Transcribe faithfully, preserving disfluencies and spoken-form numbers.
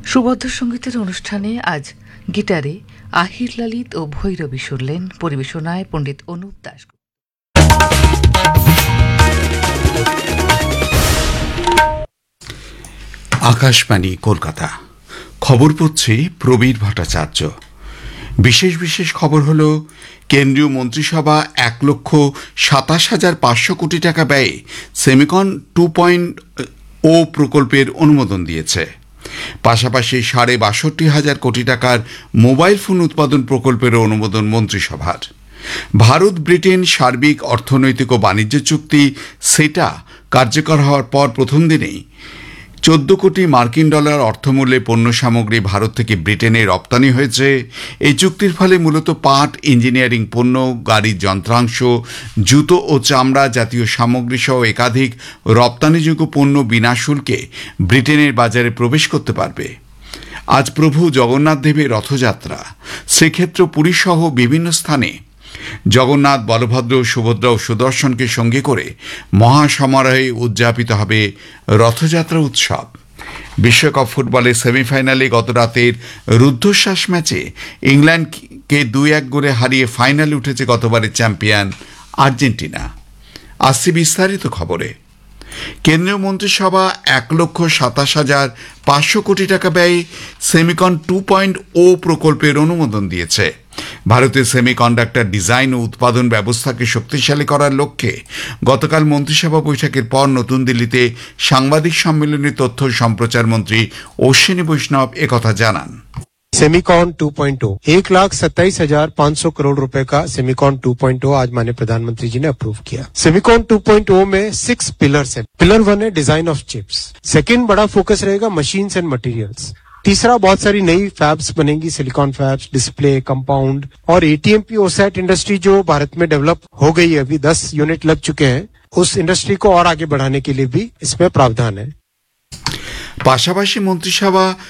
সুবদ্ধ সঙ্গীতের অনুষ্ঠানে আজ গিটারে আহির ললিত ও ভৈরবী শুনলেন। পরিবেশনায় পণ্ডিত অনুপ দাস। আকাশবাণী কলকাতা, খবর পড়ছি প্রবীর ভট্টাচার্য। বিশেষ বিশেষ খবর হল, কেন্দ্রীয় মন্ত্রিসভা এক লক্ষ সাতাশ হাজার পাঁচশো কোটি টাকা ব্যয়ে সেমিকন টু পয়েন্ট ও প্রকল্পের অনুমোদন দিয়েছে। পাশাপাশি সাড়ে বাষট্টি হাজার কোটি টাকার মোবাইল ফোন উৎপাদন প্রকল্পের অনুমোদন মন্ত্রিসভার। ভারত ব্রিটেন সার্বিক অর্থনৈতিক ও বাণিজ্য চুক্তি সেটা কার্যকর হওয়ার পর প্রথম দিনেই চোদ্দ কোটি মার্কিন ডলার অর্থমূল্যে পণ্য সামগ্রী ভারত থেকে ব্রিটেনে রপ্তানি হয়েছে। এই চুক্তির ফলে মূলত পাট, ইঞ্জিনিয়ারিং পণ্য, গাড়ির যন্ত্রাংশ, জুতো ও চামড়া জাতীয় সামগ্রী সহ একাধিক রপ্তানিযোগ্য পণ্য বিনা শুল্কে ব্রিটেনের বাজারে প্রবেশ করতে পারবে। আজ প্রভু জগন্নাথ দেবের রথযাত্রা। শ্রীক্ষেত্র পুরী সহ বিভিন্ন স্থানে জগন্নাথ, বলভদ্র, সুভদ্রা ও সুদর্শনকে সঙ্গে করে মহাসমারোহে উদযাপিত হবে রথযাত্রা উৎসব। বিশ্বকাপ ফুটবলের সেমিফাইনালে গত রাতের রুদ্ধশ্বাস ম্যাচে ইংল্যান্ডকে দুই এক গোলে হারিয়ে ফাইনালে উঠেছে গতবারের চ্যাম্পিয়ন আর্জেন্টিনা। আসছে বিস্তারিত খবরে। কেন্দ্রীয় মন্ত্রিসভা এক লক্ষ সাতাশ হাজার পাঁচশো কোটি টাকা ব্যয়ে সেমিকন টু পয়েন্ট ও প্রকল্পের অনুমোদন দিয়েছে। ভারতের সেমিকন্ডাক্টর ডিজাইন ও উৎপাদন ব্যবস্থাকে শক্তিশালী করার লক্ষ্যে গতকাল মন্ত্রিসভা বৈঠকের পর নতুন দিল্লিতে সাংবাদিক সম্মেলনে তথ্য সম্প্রচার মন্ত্রী অশ্বিনী বৈষ্ণব একথা জানান। सेमिकॉन टू पॉइंट ओ एक लाख सत्ताईस हजार पाँच सौ करोड़ रुपए का सेमिकॉन टू पॉइंट ओ आज माननीय प्रधानमंत्री जी ने अप्रूव किया। सेमिकॉन टू पॉइंट ओ में सिक्स पिलर्स हैं। पिलर वन है डिजाइन ऑफ चिप्स, सेकंड बड़ा फोकस रहेगा मशीन्स एंड मटेरियल्स, तीसरा बहुत सारी नई फैब्स बनेंगी, सिलिकॉन फैब्स, डिस्प्ले, कंपाउंड और एटीएमपी ओसैट इंडस्ट्री जो भारत में डेवलप हो गई है, अभी दस यूनिट लग चुके हैं, उस इंडस्ट्री को और आगे बढ़ाने के लिए भी इसमें प्रावधान है। পাশাপাশি মন্ত্রিসভা